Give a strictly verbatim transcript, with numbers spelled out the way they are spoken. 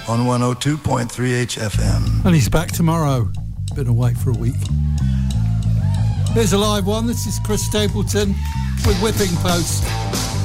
on one oh two point three H F M. And he's back tomorrow. Been away for a week. Here's a live one. This is Chris Stapleton with Whipping Post.